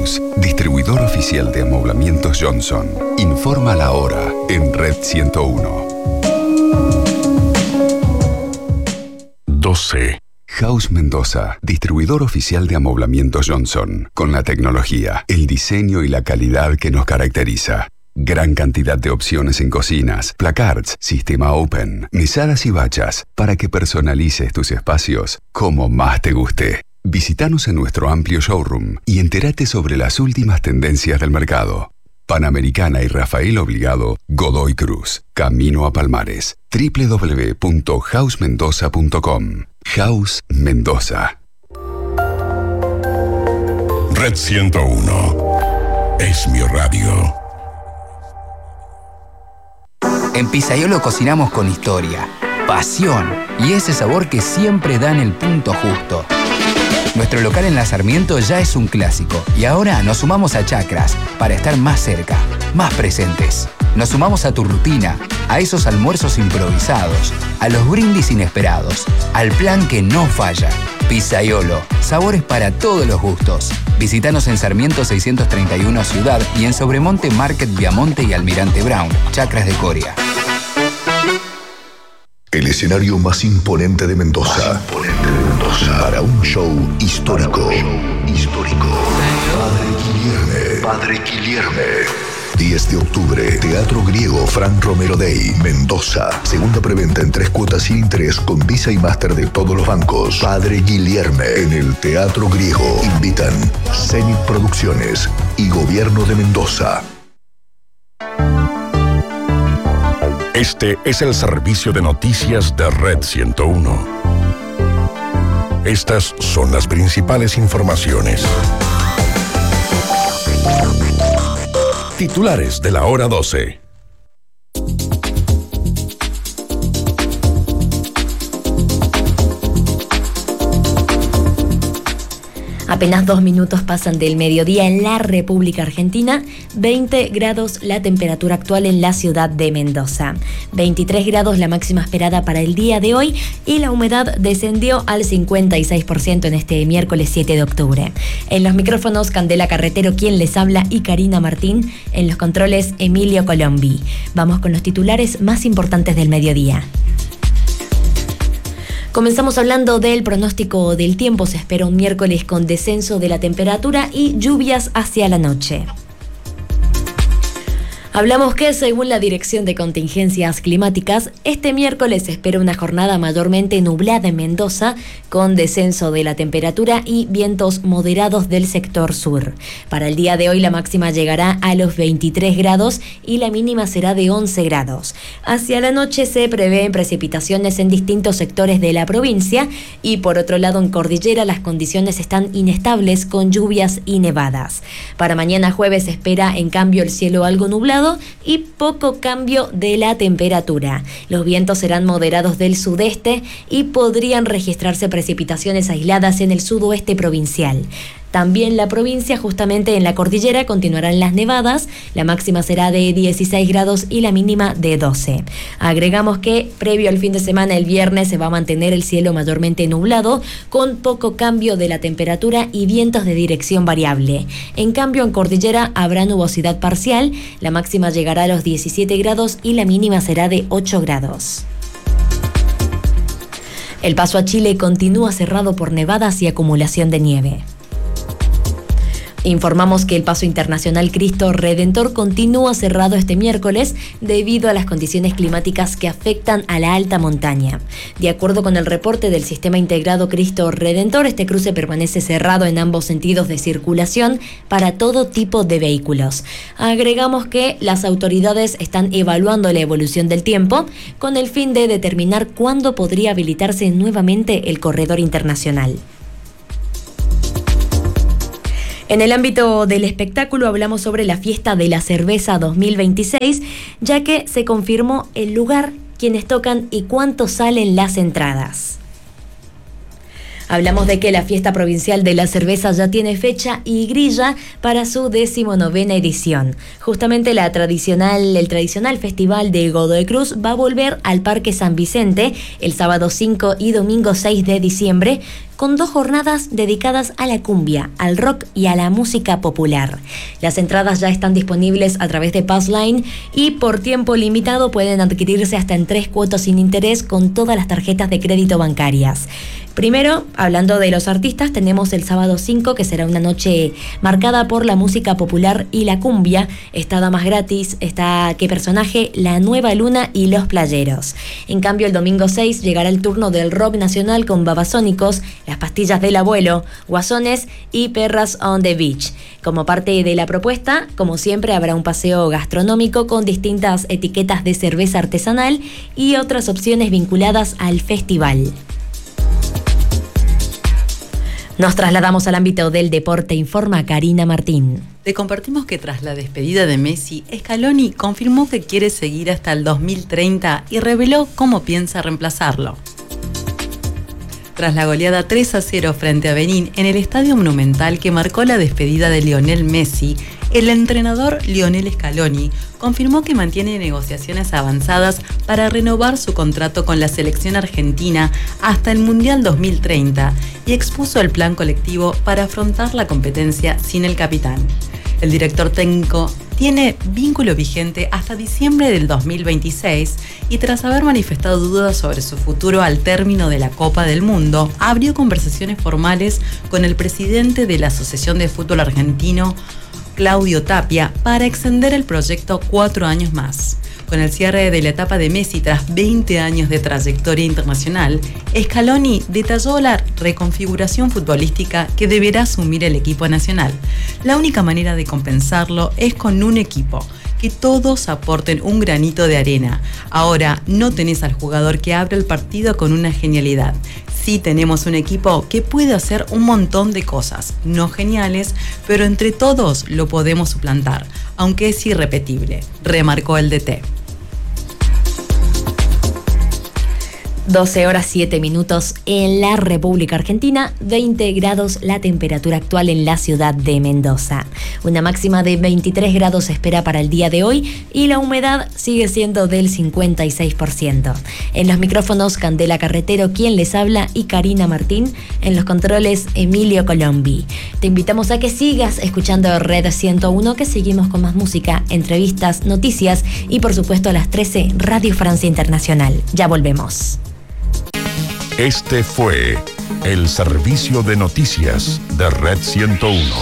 House, distribuidor oficial de amoblamientos Johnson. Informa la hora en Red 101. 12. House Mendoza, distribuidor oficial de amoblamientos Johnson, con la tecnología, el diseño y la calidad que nos caracteriza. Gran cantidad de opciones en cocinas, placards, sistema open, mesadas y bachas, para que personalices tus espacios como más te guste. Visítanos en nuestro amplio showroom y entérate sobre las últimas tendencias del mercado. Panamericana y Rafael Obligado, Godoy Cruz, Camino a Palmares. www.housmendoza.com. House Mendoza. Red 101 es mi radio. En Pizzaiolo cocinamos con historia, pasión y ese sabor que siempre dan el punto justo. Nuestro local en La Sarmiento ya es un clásico y ahora nos sumamos a Chacras para estar más cerca, más presentes. Nos sumamos a tu rutina, a esos almuerzos improvisados, a los brindis inesperados, al plan que no falla. Pizzaiolo, sabores para todos los gustos. Visítanos en Sarmiento 631 Ciudad y en Sobremonte Market Viamonte y Almirante Brown, Chacras de Coria. El escenario más imponente de Mendoza. Para un show histórico. Padre Guilherme. 10 de octubre, Teatro Griego Fran Romero Day, Mendoza. Segunda preventa en 3 cuotas sin interés con Visa y Master de todos los bancos. Padre Guilherme en el Teatro Griego. Invitan Zenit Producciones y Gobierno de Mendoza. Este es el servicio de noticias de Red 101. Estas son las principales informaciones. Titulares de la hora 12. Apenas 2 minutos pasan del mediodía en la República Argentina, 20 grados la temperatura actual en la ciudad de Mendoza, 23 grados la máxima esperada para el día de hoy y la humedad descendió al 56% en este miércoles 7 de octubre. En los micrófonos Candela Carretero, quien les habla, y Karina Martín, en los controles Emilio Colombi. Vamos con los titulares más importantes del mediodía. Comenzamos hablando del pronóstico del tiempo. Se espera un miércoles con descenso de la temperatura y lluvias hacia la noche. Hablamos que, según la Dirección de Contingencias Climáticas, este miércoles se espera una jornada mayormente nublada en Mendoza, con descenso de la temperatura y vientos moderados del sector sur. Para el día de hoy la máxima llegará a los 23 grados y la mínima será de 11 grados. Hacia la noche se prevén precipitaciones en distintos sectores de la provincia y, por otro lado, en Cordillera las condiciones están inestables con lluvias y nevadas. Para mañana jueves se espera, en cambio, el cielo algo nublado y poco cambio de la temperatura. Los vientos serán moderados del sudeste y podrían registrarse precipitaciones aisladas en el sudoeste provincial. También la provincia, justamente en la cordillera, continuarán las nevadas. La máxima será de 16 grados y la mínima de 12. Agregamos que, previo al fin de semana, el viernes se va a mantener el cielo mayormente nublado, con poco cambio de la temperatura y vientos de dirección variable. En cambio, en cordillera habrá nubosidad parcial. La máxima llegará a los 17 grados y la mínima será de 8 grados. El paso a Chile continúa cerrado por nevadas y acumulación de nieve. Informamos que el paso internacional Cristo Redentor continúa cerrado este miércoles debido a las condiciones climáticas que afectan a la alta montaña. De acuerdo con el reporte del Sistema Integrado Cristo Redentor, este cruce permanece cerrado en ambos sentidos de circulación para todo tipo de vehículos. Agregamos que las autoridades están evaluando la evolución del tiempo con el fin de determinar cuándo podría habilitarse nuevamente el corredor internacional. En el ámbito del espectáculo hablamos sobre la fiesta de la cerveza 2026, ya que se confirmó el lugar, quienes tocan y cuánto salen las entradas. Hablamos de que la fiesta provincial de la cerveza ya tiene fecha y grilla para su 19ª edición. Justamente el tradicional festival de Godoy Cruz va a volver al Parque San Vicente el sábado 5 y domingo 6 de diciembre con 2 jornadas dedicadas a la cumbia, al rock y a la música popular. Las entradas ya están disponibles a través de Passline y por tiempo limitado pueden adquirirse hasta en 3 cuotas sin interés con todas las tarjetas de crédito bancarias. Primero, hablando de los artistas, tenemos el sábado 5, que será una noche marcada por la música popular y la cumbia. Está Damas Gratis, está ¿Qué personaje?, La Nueva Luna y Los Playeros. En cambio, el domingo 6 llegará el turno del rock nacional con Babasónicos, Las Pastillas del Abuelo, Guasones y Perras on the Beach. Como parte de la propuesta, como siempre, habrá un paseo gastronómico con distintas etiquetas de cerveza artesanal y otras opciones vinculadas al festival. Nos trasladamos al ámbito del deporte, informa Karina Martín. Te compartimos que tras la despedida de Messi, Scaloni confirmó que quiere seguir hasta el 2030 y reveló cómo piensa reemplazarlo. Tras la goleada 3-0 frente a Benín en el Estadio Monumental que marcó la despedida de Lionel Messi, el entrenador Lionel Scaloni confirmó que mantiene negociaciones avanzadas para renovar su contrato con la selección argentina hasta el Mundial 2030 y expuso el plan colectivo para afrontar la competencia sin el capitán. El director técnico tiene vínculo vigente hasta diciembre del 2026 y tras haber manifestado dudas sobre su futuro al término de la Copa del Mundo, abrió conversaciones formales con el presidente de la Asociación de Fútbol Argentino, Claudio Tapia, para extender el proyecto 4 años más. Con el cierre de la etapa de Messi tras 20 años de trayectoria internacional, Scaloni detalló la reconfiguración futbolística que deberá asumir el equipo nacional. La única manera de compensarlo es con un equipo, que todos aporten un granito de arena. Ahora no tenés al jugador que abre el partido con una genialidad. Sí tenemos un equipo que puede hacer un montón de cosas, no geniales, pero entre todos lo podemos suplantar, aunque es irrepetible, remarcó el DT. 12 horas 7 minutos en la República Argentina, 20 grados la temperatura actual en la ciudad de Mendoza. Una máxima de 23 grados se espera para el día de hoy y la humedad sigue siendo del 56%. En los micrófonos, Candela Carretero, quien les habla, y Karina Martín. En los controles, Emilio Colombi. Te invitamos a que sigas escuchando Red 101, que seguimos con más música, entrevistas, noticias y por supuesto a las 13, Radio Francia Internacional. Ya volvemos. Este fue el servicio de noticias de Red 101.